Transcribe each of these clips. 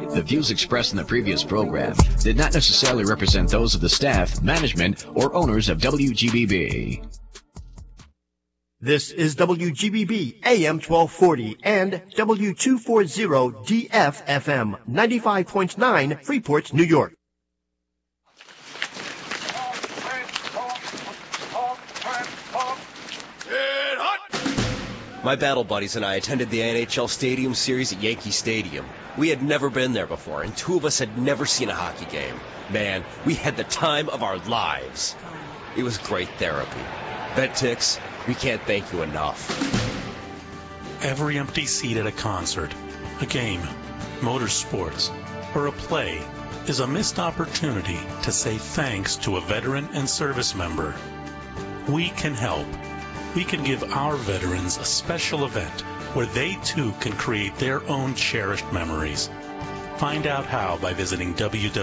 The views expressed in the previous program did not necessarily represent those of the staff, management, or owners of WGBB. This is WGBB AM 1240 and W240 DF-FM 95.9 Freeport, New York. My battle buddies and I attended the NHL Stadium Series at Yankee Stadium. We had never been there before, and two of us had never seen a hockey game. Man, we had the time of our lives. It was great therapy. VetTix, we can't thank you enough. Every empty seat at a concert, a game, motorsports, or a play is a missed opportunity to say thanks to a veteran and service member. We can help. We can give our veterans a special event where they too can create their own cherished memories. Find out how by visiting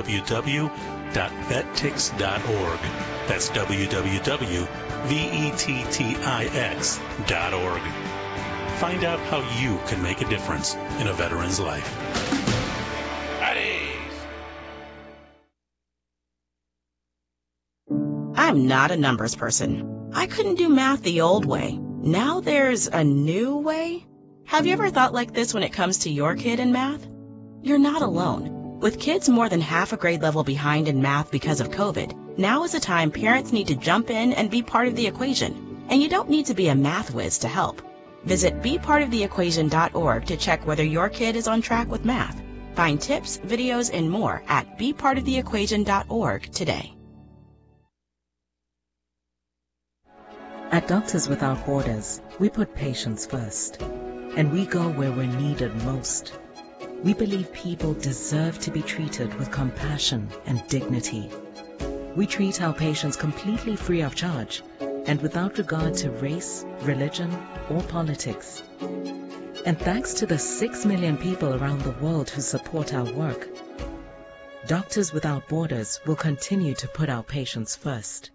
www.vettix.org. That's www.vettix.org. Find out how you can make a difference in a veteran's life. I'm not a numbers person. I couldn't do math the old way. Now there's a new way? Have you ever thought like this when it comes to your kid in math? You're not alone. With kids more than half a grade level behind in math because of COVID, now is the time parents need to jump in and be part of the equation. And you don't need to be a math whiz to help. Visit bepartoftheequation.org to check whether your kid is on track with math. Find tips, videos, and more at bepartoftheequation.org today. At Doctors Without Borders, we put patients first, and we go where we're needed most. We believe people deserve to be treated with compassion and dignity. We treat our patients completely free of charge and without regard to race, religion, or politics. And thanks to the 6 million people around the world who support our work, Doctors Without Borders will continue to put our patients first.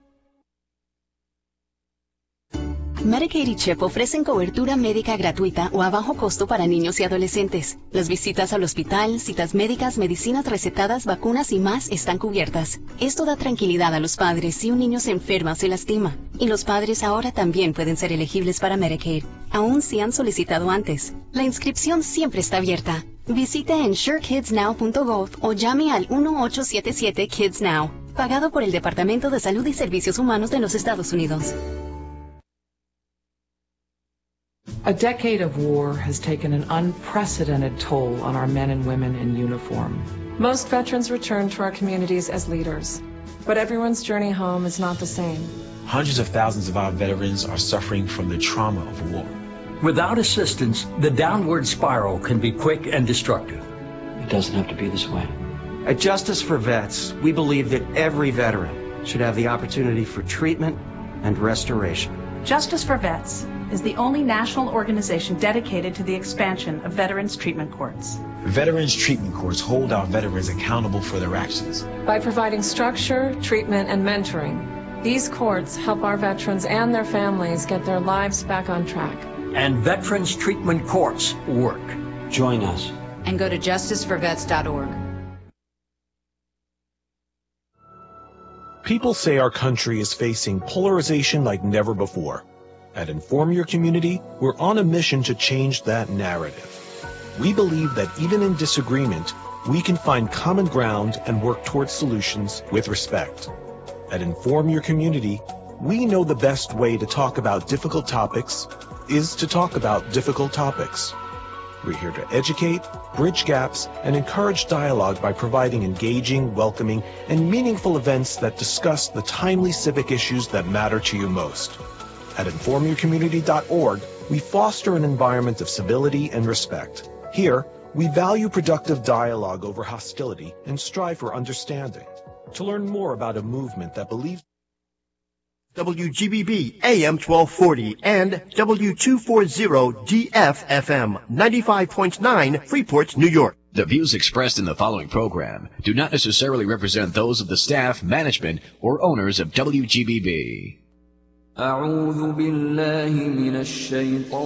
Medicaid y CHIP ofrecen cobertura médica gratuita o a bajo costo para niños y adolescentes. Las visitas al hospital, citas médicas, medicinas recetadas, vacunas y más están cubiertas. Esto da tranquilidad a los padres si un niño se enferma o se lastima. Y los padres ahora también pueden ser elegibles para Medicaid, aun si han solicitado antes. La inscripción siempre está abierta. Visite ensurekidsnow.gov o llame al 1877-KIDS-NOW, pagado por el Departamento de Salud y Servicios Humanos de los Estados Unidos. A decade of war has taken an unprecedented toll on our men and women in uniform. Most veterans return to our communities as leaders, but everyone's journey home is not the same. Hundreds of thousands of our veterans are suffering from the trauma of war. Without assistance, the downward spiral can be quick and destructive. It doesn't have to be this way. At Justice for Vets, we believe that every veteran should have the opportunity for treatment and restoration. Justice for Vets is the only national organization dedicated to the expansion of veterans' treatment courts. Veterans Treatment Courts hold our veterans accountable for their actions. By providing structure, treatment, and mentoring, these courts help our veterans and their families get their lives back on track. And Veterans Treatment Courts work. Join us. And go to justiceforvets.org. People say our country is facing polarization like never before. At Inform Your Community, we're on a mission to change that narrative. We believe that even in disagreement, we can find common ground and work towards solutions with respect. At Inform Your Community, we know the best way to talk about difficult topics is to talk about difficult topics. We're here to educate, bridge gaps, and encourage dialogue by providing engaging, welcoming, and meaningful events that discuss the timely civic issues that matter to you most. At informyourcommunity.org, we foster an environment of civility and respect. Here, we value productive dialogue over hostility and strive for understanding. To learn more about a movement that believes WGBB AM 1240 and W240 DF-FM 95.9 Freeport, New York. The views expressed in the following program do not necessarily represent those of the staff, management, or owners of WGBB. أعوذ بالله من الشيطان